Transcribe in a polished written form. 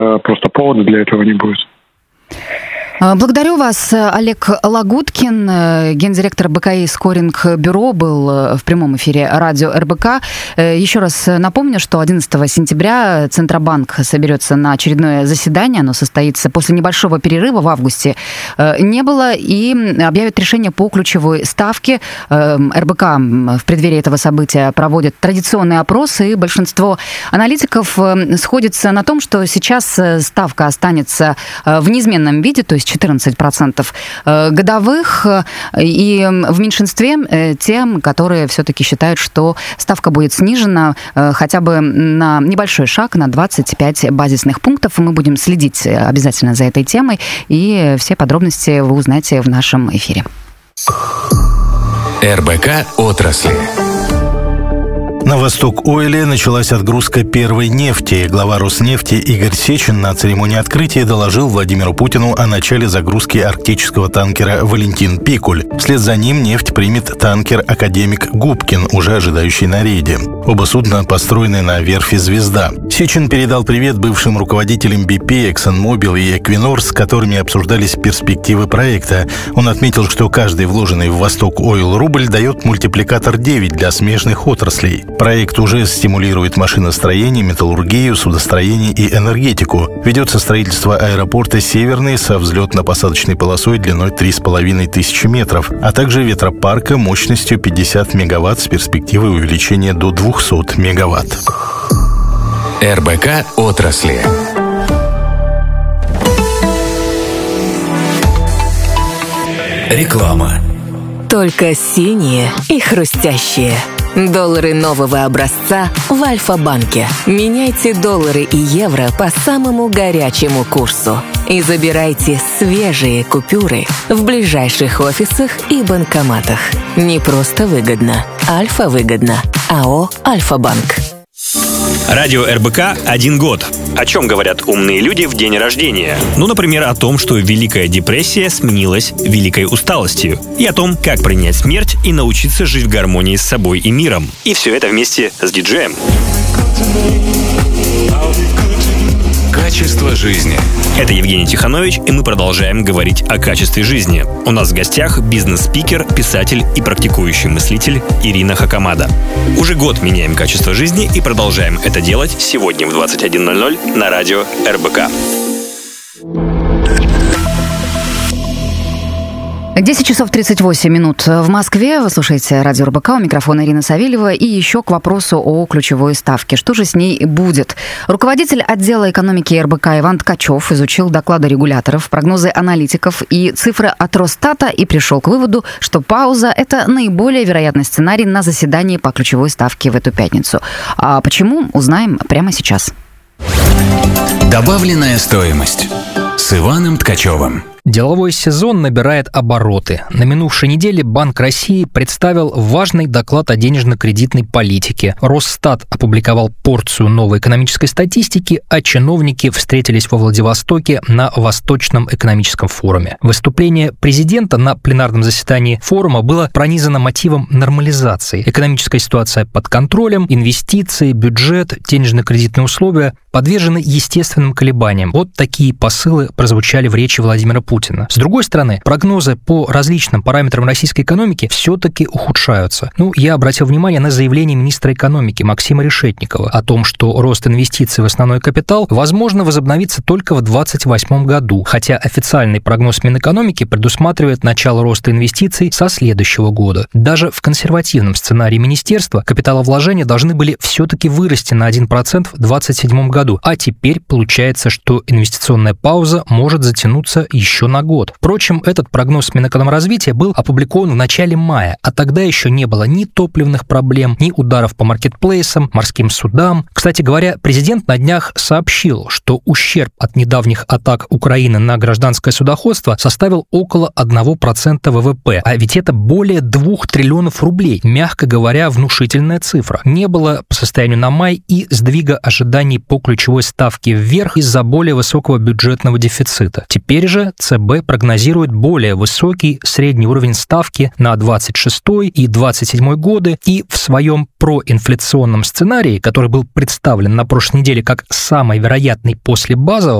просто повода для этого не будет. Благодарю вас. Олег Лагуткин, гендиректор БКИ «Скоринг Бюро», был в прямом эфире радио РБК. Еще раз напомню, что 11 сентября Центробанк соберется на очередное заседание. Оно состоится после небольшого перерыва в августе. Не было, и объявит решение по ключевой ставке. РБК в преддверии этого события проводит традиционный опрос, и большинство аналитиков сходится на том, что сейчас ставка останется в неизменном виде, то есть 14% годовых, и в меньшинстве тем, которые все-таки считают, что ставка будет снижена хотя бы на небольшой шаг, на 25 базисных пунктов. Мы будем следить обязательно за этой темой, и все подробности вы узнаете в нашем эфире. РБК отрасли. На Восток-Ойле началась отгрузка первой нефти. Глава Роснефти Игорь Сечин на церемонии открытия доложил Владимиру Путину о начале загрузки арктического танкера «Валентин Пикуль». Вслед за ним нефть примет танкер «Академик Губкин», уже ожидающий на рейде. Оба судна построены на верфи «Звезда». Сечин передал привет бывшим руководителям BP, ExxonMobil и Equinor, с которыми обсуждались перспективы проекта. Он отметил, что каждый вложенный в Восток-Ойл рубль дает мультипликатор 9 для смежных отраслей. Проект уже стимулирует машиностроение, металлургию, судостроение и энергетику. Ведется строительство аэропорта «Северный» со взлетно-посадочной полосой длиной 3500 метров, а также ветропарка мощностью 50 мегаватт с перспективой увеличения до 200 мегаватт. РБК отрасли. Реклама. Только синие и хрустящие. Доллары нового образца в Альфа-банке. Меняйте доллары и евро по самому горячему курсу. И забирайте свежие купюры в ближайших офисах и банкоматах. Не просто выгодно. Альфа-выгодно. АО «Альфа-банк». Радио РБК 1 год. О чем говорят умные люди в день рождения? Ну, например, о том, что Великая депрессия сменилась великой усталостью. И о том, как принять смерть и научиться жить в гармонии с собой и миром. И все это вместе с диджеем. Качество жизни. Это Евгений Тиханович, и мы продолжаем говорить о качестве жизни. У нас в гостях бизнес-спикер, писатель и практикующий мыслитель Ирина Хакамада. Уже год меняем качество жизни и продолжаем это делать сегодня в 21:00 на радио РБК. 10 часов 38 минут в Москве. Вы слушаете радио РБК, у микрофона Ирина Савельева. И еще к вопросу о ключевой ставке. Что же с ней будет? Руководитель отдела экономики РБК Иван Ткачев изучил доклады регуляторов, прогнозы аналитиков и цифры от Росстата и пришел к выводу, что пауза – это наиболее вероятный сценарий на заседании по ключевой ставке в эту пятницу. А почему, узнаем прямо сейчас. Добавленная стоимость с Иваном Ткачевым. Деловой сезон набирает обороты. На минувшей неделе Банк России представил важный доклад о денежно-кредитной политике. Росстат опубликовал порцию новой экономической статистики, а чиновники встретились во Владивостоке на Восточном экономическом форуме. Выступление президента на пленарном заседании форума было пронизано мотивом нормализации. Экономическая ситуация под контролем, инвестиции, бюджет, денежно-кредитные условия подвержены естественным колебаниям. Вот такие посылы прозвучали в речи Владимира Путина. С другой стороны, прогнозы по различным параметрам российской экономики все-таки ухудшаются. Я обратил внимание на заявление министра экономики Максима Решетникова о том, что рост инвестиций в основной капитал возможно возобновится только в 2028 году, хотя официальный прогноз Минэкономики предусматривает начало роста инвестиций со следующего года. Даже в консервативном сценарии министерства капиталовложения должны были все-таки вырасти на 1% в 2027 году, а теперь получается, что инвестиционная пауза может затянуться еще на год. Впрочем, этот прогноз Минэкономразвития был опубликован в начале мая, а тогда еще не было ни топливных проблем, ни ударов по маркетплейсам, морским судам. Кстати говоря, президент на днях сообщил, что ущерб от недавних атак Украины на гражданское судоходство составил около 1% ВВП, а ведь это более 2 триллионов рублей, мягко говоря, внушительная цифра. Не было по состоянию на май и сдвига ожиданий по ключевой ставке вверх из-за более высокого бюджетного дефицита. Теперь же ЦБ прогнозирует более высокий средний уровень ставки на 26 и 27 годы, и в своем проинфляционном сценарии, который был представлен на прошлой неделе как самый вероятный после базового,